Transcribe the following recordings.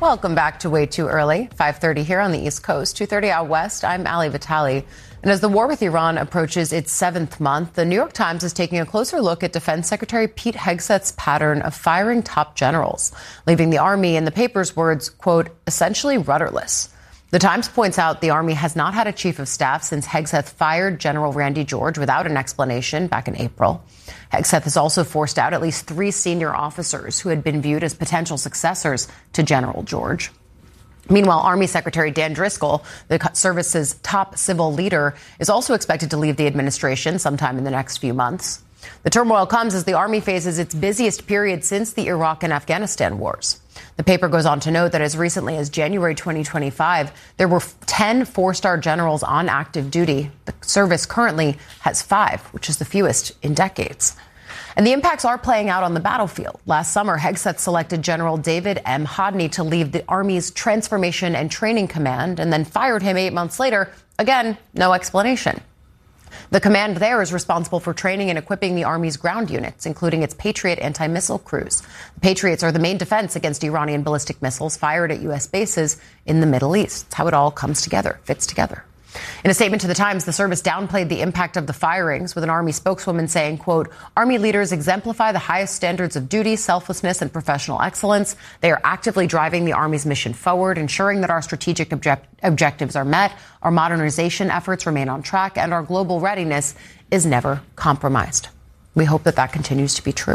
Welcome back to Way Too Early, 5:30 here on the East Coast, 2:30 out west. I'm Ali Vitali. And as the war with Iran approaches its seventh month, the New York Times is taking a closer look at Defense Secretary Pete Hegseth's pattern of firing top generals, leaving the Army, in the paper's words, quote, essentially rudderless. The Times points out the Army has not had a chief of staff since Hegseth fired General Randy George without an explanation back in April. Hegseth has also forced out at least 3 senior officers who had been viewed as potential successors to General George. Meanwhile, Army Secretary Dan Driscoll, the service's top civil leader, is also expected to leave the administration sometime in the next few months. The turmoil comes as the Army faces its busiest period since the Iraq and Afghanistan wars. The paper goes on to note that as recently as January 2025, there were 10 four-star generals on active duty. The service currently has 5, which is the fewest in decades. And the impacts are playing out on the battlefield. Last summer, Hegseth selected General David M. Hodney to lead the Army's Transformation and Training Command and then fired him 8 months later. Again, no explanation. The command there is responsible for training and equipping the Army's ground units, including its Patriot anti-missile crews. The Patriots are the main defense against Iranian ballistic missiles fired at U.S. bases in the Middle East. It's how it all comes together, fits together. In a statement to the Times, the service downplayed the impact of the firings, with an Army spokeswoman saying, quote, Army leaders exemplify the highest standards of duty, selflessness, and professional excellence. They are actively driving the Army's mission forward, ensuring that our strategic objectives are met, our modernization efforts remain on track, and our global readiness is never compromised. We hope that that continues to be true.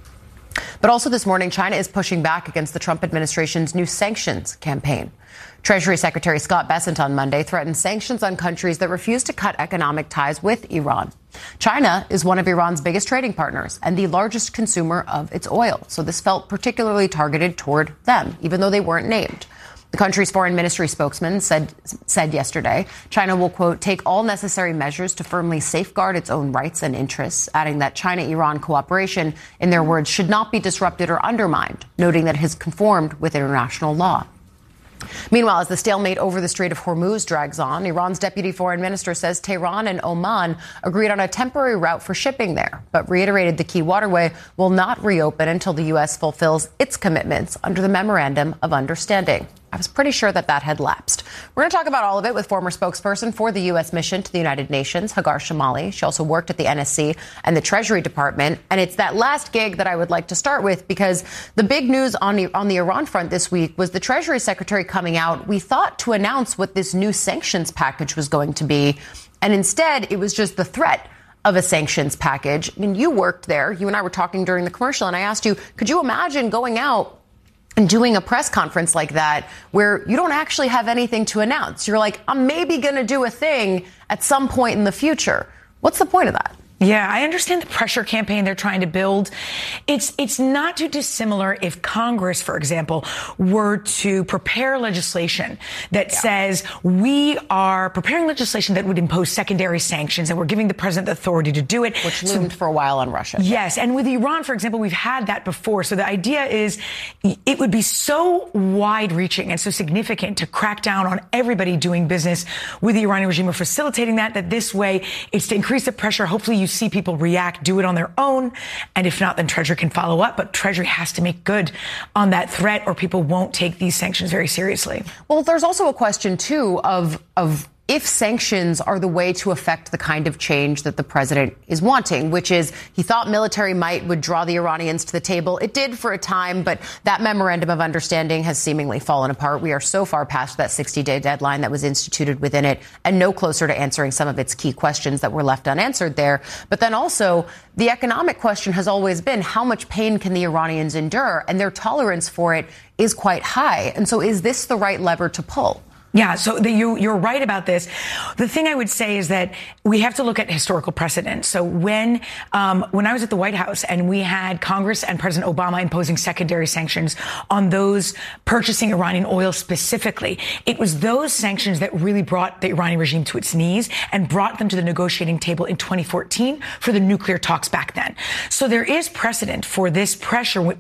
But also this morning, China is pushing back against the Trump administration's new sanctions campaign. Treasury Secretary Scott Bessent on Monday threatened sanctions on countries that refuse to cut economic ties with Iran. China is one of Iran's biggest trading partners and the largest consumer of its oil. So this felt particularly targeted toward them, even though they weren't named. The country's foreign ministry spokesman said yesterday China will, quote, take all necessary measures to firmly safeguard its own rights and interests, adding that China-Iran cooperation, in their words, should not be disrupted or undermined, noting that it has conformed with international law. Meanwhile, as the stalemate over the Strait of Hormuz drags on, Iran's deputy foreign minister says Tehran and Oman agreed on a temporary route for shipping there, but reiterated the key waterway will not reopen until the U.S. fulfills its commitments under the Memorandum of Understanding. I was pretty sure that had lapsed. We're going to talk about all of it with former spokesperson for the U.S. mission to the United Nations, Hagar Shamali. She also worked at the NSC and the Treasury Department. And it's that last gig that I would like to start with, because the big news on the Iran front this week was the Treasury Secretary coming out, we thought, to announce what this new sanctions package was going to be. And instead, it was just the threat of a sanctions package. I mean, you worked there. You and I were talking during the commercial, and I asked you, could you imagine going out and doing a press conference like that where you don't actually have anything to announce? You're like, I'm maybe going to do a thing at some point in the future. What's the point of that? Yeah, I understand the pressure campaign they're trying to build. It's not too dissimilar if Congress, for example, were to prepare legislation that says we are preparing legislation that would impose secondary sanctions, and we're giving the president the authority to do it. Which loomed for a while on Russia. Yes, and with Iran, for example, we've had that before. So the idea is it would be so wide-reaching and so significant to crack down on everybody doing business with the Iranian regime or facilitating that this way it's to increase the pressure. Hopefully you see people react, do it on their own. And if not, then Treasury can follow up. But Treasury has to make good on that threat, or people won't take these sanctions very seriously. Well, there's also a question, too, of if sanctions are the way to affect the kind of change that the president is wanting, which is he thought military might would draw the Iranians to the table. It did for a time, but that memorandum of understanding has seemingly fallen apart. We are so far past that 60-day deadline that was instituted within it, and no closer to answering some of its key questions that were left unanswered there. But then also, the economic question has always been, how much pain can the Iranians endure? And their tolerance for it is quite high. And so is this the right lever to pull? Yeah, so you're right about this. The thing I would say is that we have to look at historical precedent. So when I was at the White House and we had Congress and President Obama imposing secondary sanctions on those purchasing Iranian oil specifically, it was those sanctions that really brought the Iranian regime to its knees and brought them to the negotiating table in 2014 for the nuclear talks back then. So there is precedent for this pressure